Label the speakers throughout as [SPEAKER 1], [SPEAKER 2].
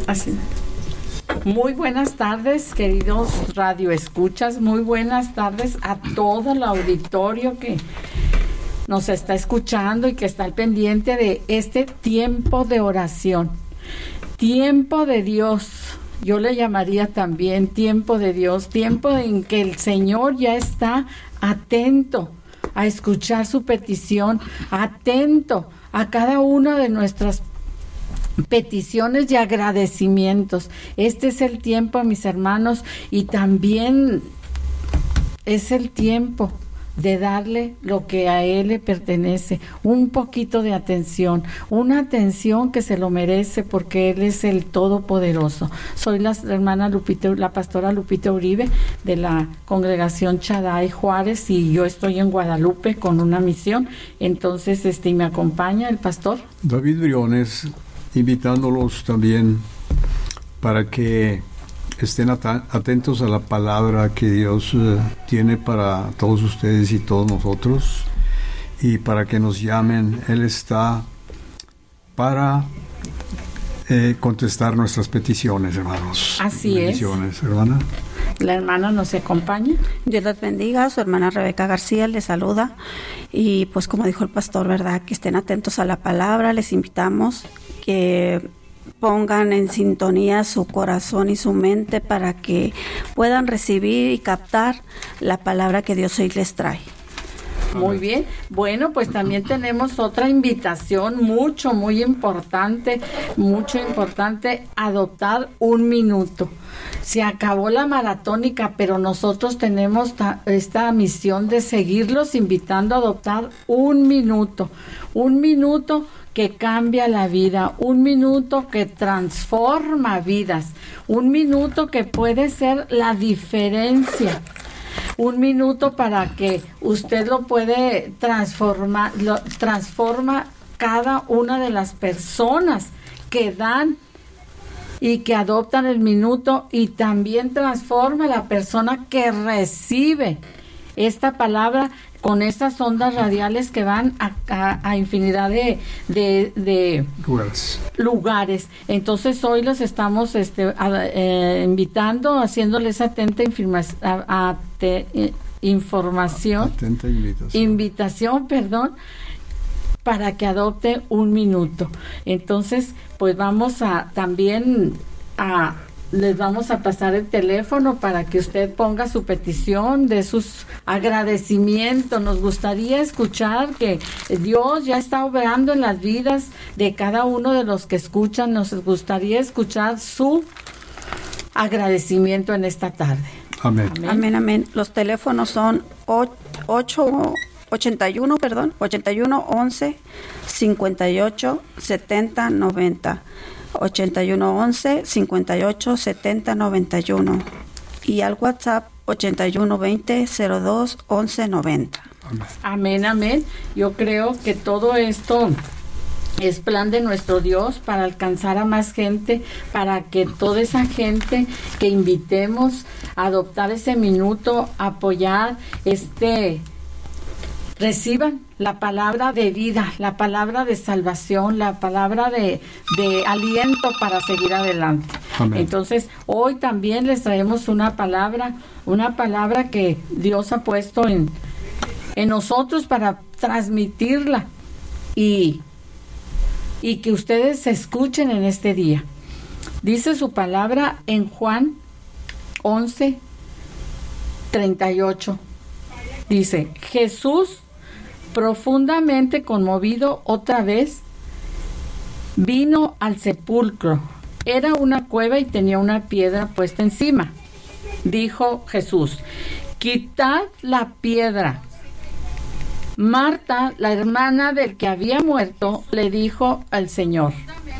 [SPEAKER 1] Así. Muy buenas tardes, queridos radioescuchas. Muy buenas tardes a todo el auditorio que nos está escuchando y que está al pendiente de este tiempo de oración. Tiempo de Dios. Yo le llamaría también tiempo de Dios, tiempo en que el Señor ya está atento a escuchar su petición, atento a cada una de nuestras peticiones y agradecimientos. Este es el tiempo, mis hermanos, y también es el tiempo de darle lo que a Él le pertenece, un poquito de atención, una atención que se lo merece porque Él es el Todopoderoso. Soy la pastora Lupita Uribe de la congregación Shaddai Juárez y yo estoy en Guadalupe con una misión. Entonces, me acompaña el pastor
[SPEAKER 2] David Briones, invitándolos también para que estén atentos a la palabra que Dios tiene para todos ustedes y todos nosotros, y para que nos llamen. Él está para contestar nuestras peticiones, hermanos.
[SPEAKER 1] Así
[SPEAKER 2] bendiciones, hermana.
[SPEAKER 1] La hermana nos acompaña.
[SPEAKER 3] Dios les bendiga. Su hermana Rebeca García les saluda. Y pues como dijo el pastor, ¿verdad? Que estén atentos a la palabra. Les invitamos que pongan en sintonía su corazón y su mente para que puedan recibir y captar la palabra que Dios hoy les trae.
[SPEAKER 1] Muy bien. Bueno, pues también tenemos otra invitación muy importante, adoptar un minuto. Se acabó la maratónica, pero nosotros tenemos esta misión de seguirlos invitando a adoptar un minuto que cambia la vida, un minuto que transforma vidas, un minuto que puede ser la diferencia, un minuto para que usted lo puede transforma cada una de las personas que dan y que adoptan el minuto, y también transforma la persona que recibe esta palabra con esas ondas radiales que van a infinidad de lugares. Entonces hoy los estamos invitando, haciéndoles atenta invitación, para que adopte un minuto. Entonces, pues les vamos a pasar el teléfono para que usted ponga su petición de sus agradecimientos. Nos gustaría escuchar que Dios ya está obrando en las vidas de cada uno de los que escuchan. Nos gustaría escuchar su agradecimiento en esta tarde.
[SPEAKER 2] Amén.
[SPEAKER 3] Amén, amén. Los teléfonos son 81 11 58 70 90. 81 11 58 70 91 y al WhatsApp 81 20 02 11 90.
[SPEAKER 1] Amén, amén. Yo creo que todo esto es plan de nuestro Dios para alcanzar a más gente, para que toda esa gente que invitemos a adoptar ese minuto, apoyar reciban la palabra de vida, la palabra de salvación, la palabra de aliento para seguir adelante. Amén. Entonces, hoy también les traemos una palabra que Dios ha puesto en nosotros para transmitirla y que ustedes escuchen en este día. Dice su palabra en Juan 11, 38. Dice, Jesús, profundamente conmovido otra vez, vino al sepulcro. Era una cueva y tenía una piedra puesta encima. Dijo Jesús, quitad la piedra. Marta, la hermana del que había muerto, le dijo al Señor,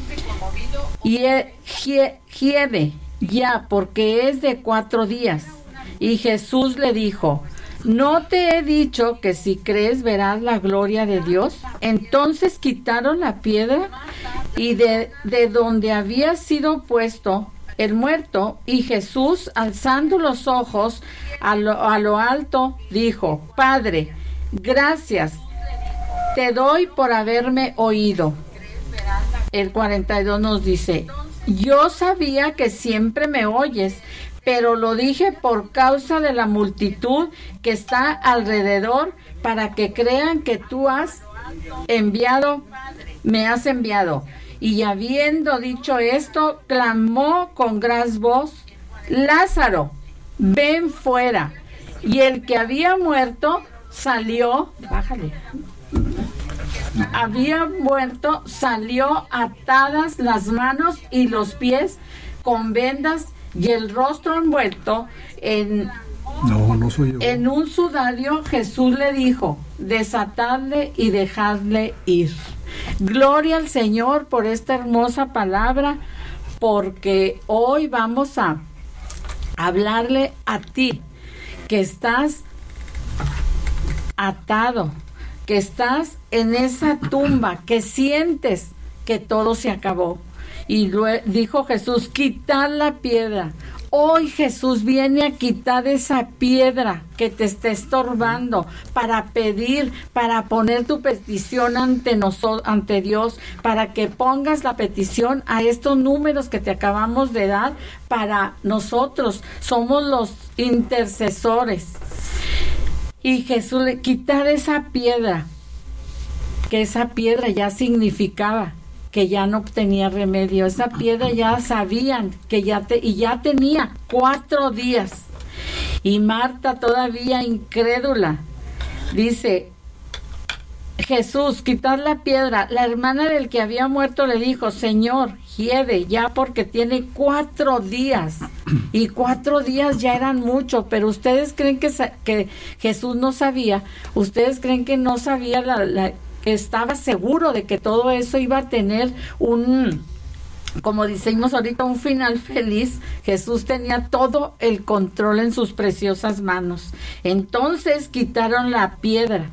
[SPEAKER 1] hiede ya, porque es de 4 días. Y Jesús le dijo, ¿no te he dicho que si crees verás la gloria de Dios? Entonces quitaron la piedra y de donde había sido puesto el muerto, y Jesús, alzando los ojos a lo alto, dijo, Padre, gracias te doy por haberme oído. El 42 nos dice, yo sabía que siempre me oyes, pero lo dije por causa de la multitud que está alrededor, para que crean que tú me has enviado. Y habiendo dicho esto, clamó con gran voz: Lázaro, ven fuera. Y el que había muerto salió, salió atadas las manos y los pies con vendas y el rostro envuelto en un sudario. Jesús le dijo: desatadle y dejadle ir. Gloria al Señor por esta hermosa palabra, porque hoy vamos a hablarle a ti que estás atado, que estás en esa tumba, que sientes que todo se acabó. Y dijo Jesús: quitad la piedra. Hoy Jesús viene a quitar esa piedra que te está estorbando, para pedir, para poner tu petición ante Dios, para que pongas la petición a estos números que te acabamos de dar. Para nosotros somos los intercesores. Y Jesús le quitar esa piedra, que esa piedra ya significaba que ya no tenía remedio. Esa piedra ya sabían que ya tenía 4 días. Y Marta, todavía incrédula, dice: Jesús, quitar la piedra. La hermana del que había muerto le dijo: Señor, hiede ya, porque tiene 4 días. Y 4 días ya eran mucho. Pero ustedes creen que Jesús no sabía. Ustedes creen que no sabía estaba seguro de que todo eso iba a tener como decimos ahorita, un final feliz. Jesús tenía todo el control en sus preciosas manos. Entonces quitaron la piedra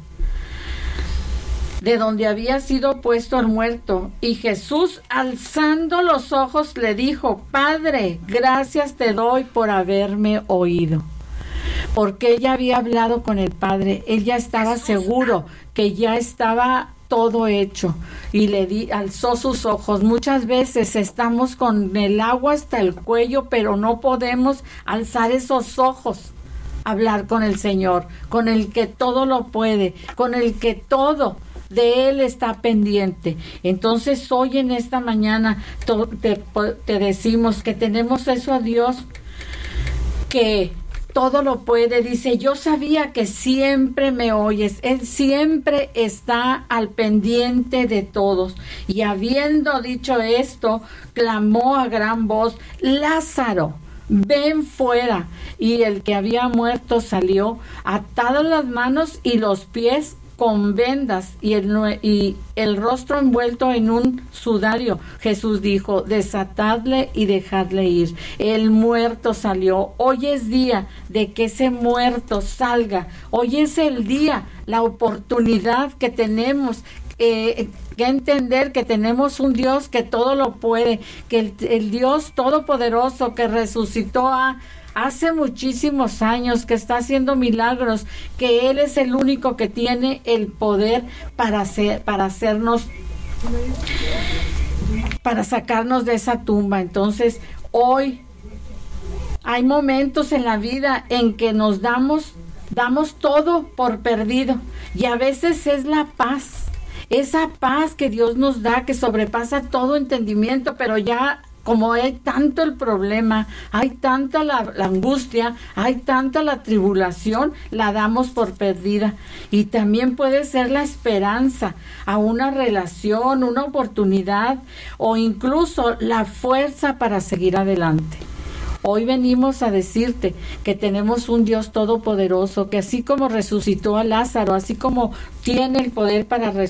[SPEAKER 1] de donde había sido puesto el muerto, y Jesús, alzando los ojos, le dijo: Padre, gracias te doy por haberme oído. Porque ella había hablado con el Padre, él ya estaba seguro que ya estaba todo hecho, y alzó sus ojos. Muchas veces estamos con el agua hasta el cuello, pero no podemos alzar esos ojos, hablar con el Señor, con el que todo lo puede, con el que todo de Él está pendiente. Entonces hoy en esta mañana te decimos que tenemos eso a Dios, que todo lo puede. Dice: yo sabía que siempre me oyes. Él siempre está al pendiente de todos. Y habiendo dicho esto, clamó a gran voz: Lázaro, ven fuera. Y el que había muerto salió, atadas las manos y los pies con vendas y el rostro envuelto en un sudario. Jesús dijo: desatadle y dejadle ir. El muerto salió. Hoy es día de que ese muerto salga. Hoy es el día, la oportunidad que tenemos que entender que tenemos un Dios que todo lo puede, que el Dios todopoderoso que resucitó hace muchísimos años, que está haciendo milagros, que Él es el único que tiene el poder para sacarnos de esa tumba. Entonces, hoy hay momentos en la vida en que nos damos todo por perdido, y a veces es la paz, esa paz que Dios nos da, que sobrepasa todo entendimiento, pero ya como hay tanto el problema, hay tanta la angustia, hay tanta la tribulación, la damos por perdida. Y también puede ser la esperanza a una relación, una oportunidad, o incluso la fuerza para seguir adelante. Hoy venimos a decirte que tenemos un Dios todopoderoso, que así como resucitó a Lázaro, así como tiene el poder para resucitar